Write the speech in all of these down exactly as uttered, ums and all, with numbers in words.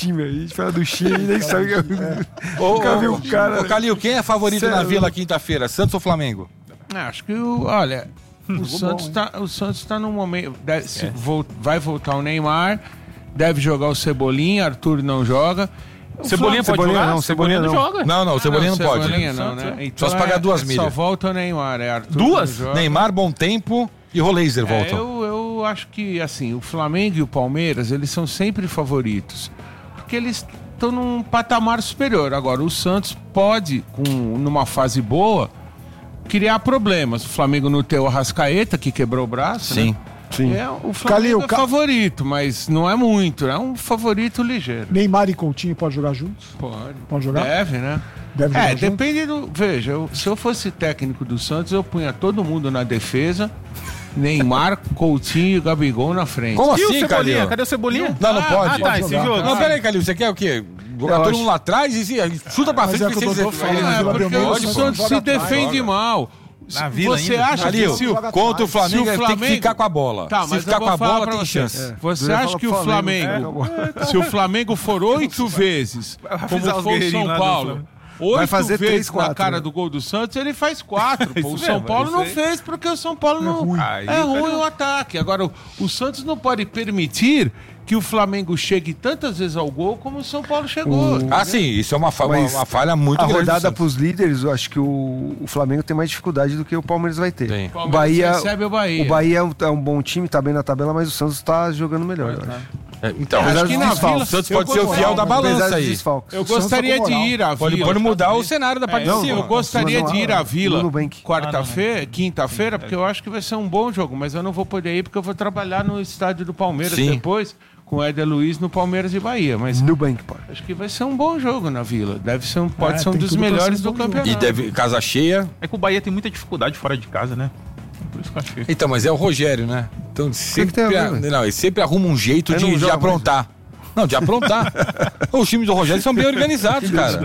time. A gente fala do time e nem sabe que Ô, nunca viu o cara. Ô, Calil, quem é favorito Sério? na Vila quinta-feira? Santos ou Flamengo? Acho que, o, olha, o Santos, tá, o Santos tá num momento... Deve, se vol, vai voltar o Neymar, deve jogar o Cebolinha, Arthur não joga. O Cebolinha Flamengo, pode Cebolinha jogar? não, Cebolinha não. joga. Não, não, o Cebolinha não, não, pode. Cebolinha não, né? Então Só se pagar é- duas é milhas. Só volta o Neymar, é Arthur. Duas? não joga. Neymar, Bom Tempo e Roleiser É, voltam. eu, eu acho que, assim, o Flamengo e o Palmeiras, eles são sempre favoritos. Porque eles estão num patamar superior. Agora, o Santos pode, com, numa fase boa, criar problemas. O Flamengo não tem o Arrascaeta, que quebrou o braço, Sim. né? Sim. É, o Flamengo Calil, é Ca- favorito, mas não é muito. É um favorito ligeiro. Neymar e Coutinho pode jogar juntos? Pode. Pode jogar? Deve, né? Deve jogar É, junto? depende do... Veja, eu- se eu fosse técnico do Santos, eu punha todo mundo na defesa, Neymar, Coutinho e Gabigol na frente. Como E o assim, Cebolinha? Calil? Cadê o Cebolinha? Não, não pode. Ah, tá, esse jogo. Não, peraí, Calil, você quer o quê? Jogar Eu todo acho- mundo lá atrás e e chuta pra Mas frente. é o que o porque Dodô você- fala, É, né? É, Vila porque Belmiro, o Santos Santos joga se atrás, defende joga. mal. Na Vila Você ainda? acha Calil, que se o... joga contra o atrás. Flamengo Se o tem que Flamengo- ficar com a bola. Tá, Se mas ficar eu com vou a falar bola, pra tem você. chance. Você Eu ia acha falar que o pro Flamengo, Flamengo, é, se o Flamengo for oito vezes, como avisar os foi o guerreirinhos São lá do Paulo, Flamengo. oito Vai fazer vezes três, quatro, na cara né? do gol do Santos, ele faz quatro. Pô. O Isso São mesmo, Paulo isso não aí. fez porque o São Paulo não... ruim. Aí, É ruim cara. o ataque. Agora, o, o Santos não pode permitir que o Flamengo chegue tantas vezes ao gol como o São Paulo chegou. Ah, sim, isso é uma, fa- uma, Mas uma falha muito A grande. do rodada Santos. pros líderes, eu acho que o, o Flamengo tem mais dificuldade do que o Palmeiras vai ter. Tem. O O Palmeiras Bahia, recebe o Bahia. o Bahia é um, é um bom time, tá bem na tabela, mas o Santos tá jogando melhor. eu acho. É, então, Acho apesar que dos na desfalques, Vila- o Santos eu pode ser o vou- fiel da Apesar balança dos aí. desfalques. Eu O Santos gostaria tá com de moral. ir à Pode, Vila. pode mudar o cenário da parte É, de cima. eu gostaria Mas não, de ir à no Vila Nubank. quarta-feira, quinta-feira, porque eu acho que vai ser um bom jogo, mas eu não vou poder ir porque eu vou trabalhar no estádio do Palmeiras Sim. depois, com o Éder Luiz no Palmeiras e Bahia. Mas Nubank, pô. acho que vai ser um bom jogo na Vila. Deve ser um, pode É, ser um tem dos tudo pra melhores ser um do bom jogo. campeonato. E deve, casa cheia. É que o Bahia tem muita dificuldade fora de casa, né? Por isso que eu acho que... Então, mas é o Rogério, né? Então sempre, tem a ver, velho? não, ele sempre arruma um jeito Ele de, não de joga aprontar. Não, de aprontar. Os times do Rogério são bem organizados, cara.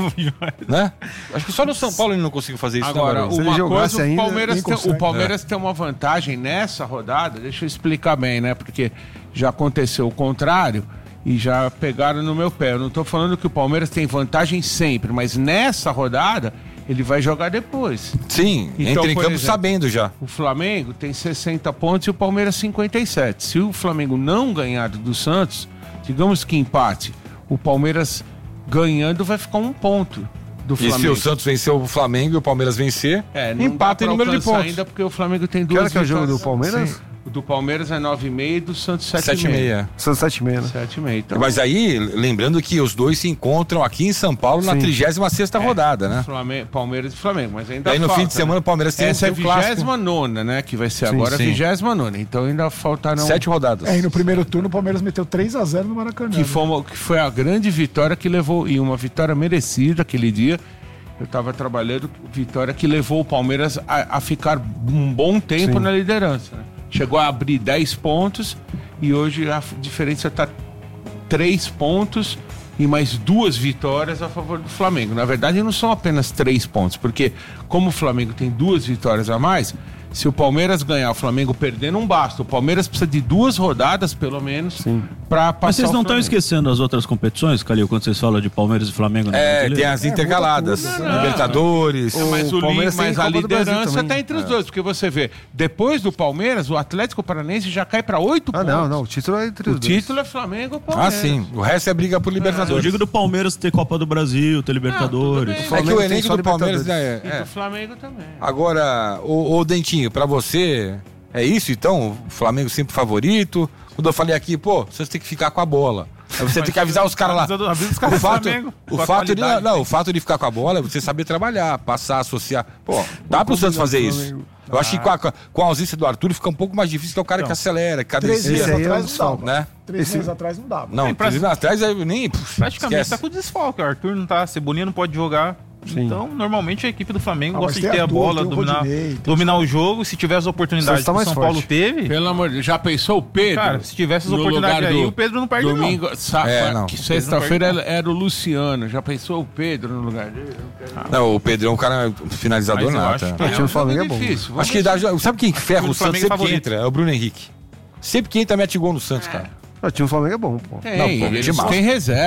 Né? Acho que só no São Paulo ele não conseguiu fazer isso. Agora, né, Se ele uma jogasse coisa, ainda, o Palmeiras, nem tem, consegue. o Palmeiras tem uma vantagem nessa rodada, deixa eu explicar bem, né? Porque já aconteceu o contrário e já pegaram no meu pé. Eu não tô falando que o Palmeiras tem vantagem sempre, mas nessa rodada ele vai jogar depois. Sim, Então, entra em por campo exemplo, sabendo já. O Flamengo tem sessenta pontos e o Palmeiras cinquenta e sete. Se o Flamengo não ganhar do Santos, digamos que empate, o Palmeiras ganhando vai ficar um ponto do E se Flamengo. o Santos vencer o Flamengo e o Palmeiras vencer, É, não empata dá em pra número de alcançar pontos. ainda porque o Flamengo tem Que duas hora que é o jogo do vitórias. Palmeiras? Sim. O do Palmeiras é nove e meia e do Santos sete sete e e meia. meia. Santos sete e meia, né? sete e meia. Então, Mas aí, lembrando que os dois se encontram aqui em São Paulo na Sim. trigésima sexta rodada, né? Flamengo, Palmeiras e Flamengo, mas ainda Aí no falta, fim de semana né? o Palmeiras tem Essa é a tem o clássico. vigésima nona, né? Que vai ser Sim, agora a sim. vigésima nona. Então ainda faltaram... Sete rodadas. É, e no primeiro turno o Palmeiras meteu três a zero no Maracanã. Que foi, uma- que foi a grande vitória que levou, e uma vitória merecida aquele dia. Eu estava trabalhando, vitória que levou o Palmeiras a, a ficar um bom tempo Sim. na liderança. Né? Chegou a abrir dez pontos e hoje a f- diferença está três pontos e mais duas vitórias a favor do Flamengo. Na verdade, não são apenas três pontos, porque como o Flamengo tem duas vitórias a mais, se o Palmeiras ganhar, o Flamengo perder, não basta. O Palmeiras precisa de duas rodadas, pelo menos, para passar Mas vocês o não estão Flamengo. esquecendo as outras competições, Calil, quando vocês falam de Palmeiras e Flamengo no É, Brasileiro? tem as intercaladas. muda tudo. Libertadores. É, mas O o Palmeiras li- mas tem a Copa do Brasil liderança também. está entre os dois, porque você vê, depois do Palmeiras, o Atlético Paranaense já cai para oito Ah, pontos. não, não. O título é entre O os dois. título é Flamengo ou Ah, Palmeiras. sim. O resto é briga por Eu Libertadores. digo do Palmeiras ter Copa do Brasil, ter Libertadores. tudo bem. É que Flamengo o tem elenco só do Palmeiras Libertadores. é, E é. do Flamengo também. Agora, ô, ô Dentinho, pra você é isso então? O Flamengo sempre favorito? Quando eu falei aqui, pô, você tem que ficar com a bola. Aí você tem que avisar os caras lá. Avisa- avisa os caras O do fato, Flamengo, o com a fato de qualidade. não, não, o fato de ficar com a bola é você saber trabalhar, passar, associar. Pô, dá pro Santos fazer isso. Eu acho que com a, com a ausência do Arthur fica um pouco mais difícil, que é o cara que acelera, que Três cadencia, meses Esse aí é um atrás não desfalque, dava. né? Três Esse- meses atrás não dava. Não, Sim, pra- três anos atrás aí nem. pff, Praticamente esquece. tá com desfalque. O Arthur não tá, Cebolinha não pode jogar. Então, normalmente a equipe do Flamengo Ah, mas gosta de tem ter a Arthur, bola, tem o dominar, Rodinei, tem dominar o jogo. Se tiver as oportunidades Santos tá que o mais São forte. Paulo teve, Pelo amor de Deus, já pensou o Pedro? cara, se tivesse as no oportunidades lugar aí, do- o Pedro não perde Domingo, sa- É, não. que não sexta-feira perde, era o Luciano. Já pensou o Pedro no lugar dele? Não, o Pedro é um cara finalizador Mas eu nata. acho que- O time do um Flamengo é jogo bom. difícil. Vamos Acho que dá, sabe quem que ferra O o Santos Flamengo sempre que favorito. entra? É o Bruno Henrique. Sempre que entra, mete gol no Santos, cara. O time do Flamengo é bom, pô. Tem, Não, pô, eles demais. têm reserva.